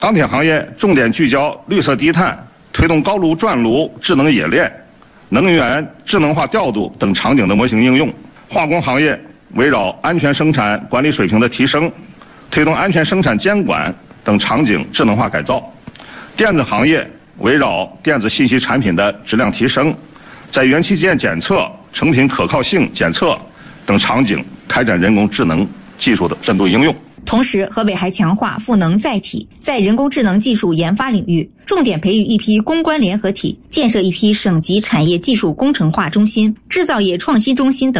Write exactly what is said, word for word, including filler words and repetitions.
钢铁行业重点聚焦绿色低碳，推动高炉转炉、智能冶炼、能源智能化调度等场景的模型应用。化工行业围绕安全生产管理水平的提升，推动安全生产监管等场景智能化改造。电子行业围绕电子信息产品的质量提升，在元器件检测、成品可靠性检测等场景开展人工智能技术的深度应用。 同时，河北还强化赋能载体，在人工智能技术研发领域，重点培育一批攻关联合体，建设一批省级产业技术工程化中心、制造业创新中心等。